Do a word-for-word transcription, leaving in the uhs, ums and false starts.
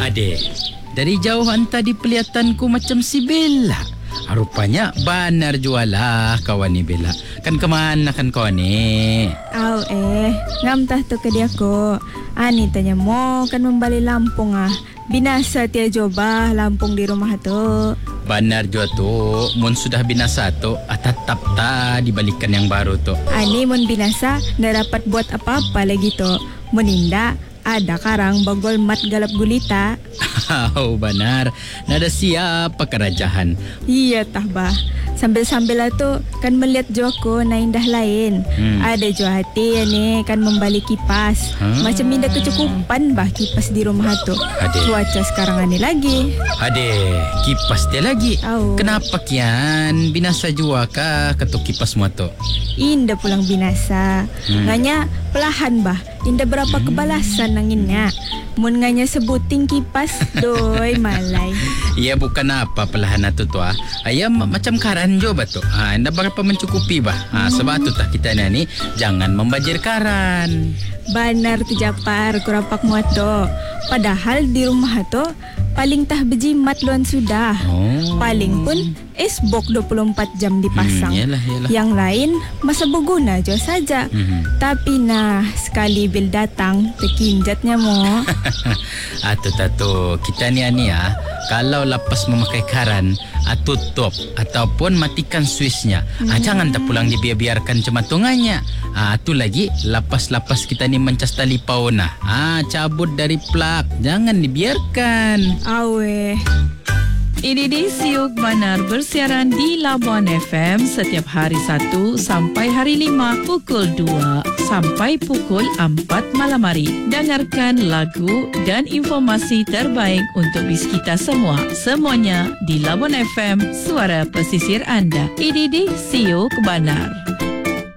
Adik, dari jauh anta di pelihatanku macam si Bella. Rupanya benar jualah kawan ni Bella. Kan kemana kan kau ni? Au eh, ngam tah tu ke dia ko. Ani tanya mo kan membalik Lampung ah. Binasa tia coba Lampung di rumah tu. Benar jua tu, mun sudah binasa tu, tetap tak dibalikan yang baru tu. Ani mun binasa, ndak dapat buat apa-apa lagi tu. Meninda ada karang bagol mat galap gulita. Oh benar, nada siapa kerajaan. Iya tah bah. Sambil-sambil tu kan melihat Joko na indah lain. Hmm. Ada jua hati ya ni kan membalik kipas. Hmm. Macam indah kecukupan bah kipas di rumah tu. Ade. Cuaca sekarang ani lagi. Ade, kipas dia lagi. Oh. Kenapa kian? Binasa jua kah ketuk kipas semua tu? Indah pulang binasa. Hmm. Nganya pelahan bah. Indah berapa hmm. kebalasan nanginnya. Mun nganya sebuting kipas doi malai. Iya bukan apa pelahan tu tu ah. Ayam macam karan jo batu. Ha indah berapa mencukupi bah. Ha sebab tu tah kita ni jangan membajir karan. Benar tu Japar kurapak muato. Padahal di rumah tu paling tah bejimat luan sudah. Oh. Paling pun esbok dua puluh empat jam dipasang. Hmm, yalah, yalah. Yang lain masa berguna jo saja. Hmm. Tapi nah sekali bil datang terkinjatnya mo. Atu tatu kita ni ani ah kalau lepas memakai karan ah, tutup ataupun matikan switchnya. Hmm. Ah, jangan tak pulang dibiar-biarkan cematungannya. Ah tu lagi lapas-lapas kita ni mencas tali pauna. Ah cabut dari plug. Jangan dibiarkan. Awe. Ini di Siuk Benar bersiaran di Labuan F M setiap hari Sabtu sampai hari lima pukul dua sampai pukul empat malam hari. Dengarkan lagu dan informasi terbaik untuk bis kita semua. Semuanya di Labuan F M, suara pesisir anda. Ini di Siuk Benar.